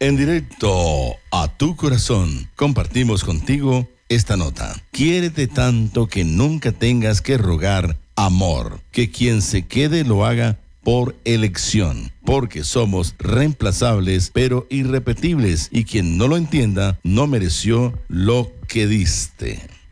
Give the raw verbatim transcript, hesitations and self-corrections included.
En directo a tu corazón, compartimos contigo esta nota. Quiérete tanto que nunca tengas que rogar amor, que quien se quede lo haga por elección, porque somos reemplazables pero irrepetibles y quien no lo entienda no mereció lo que diste.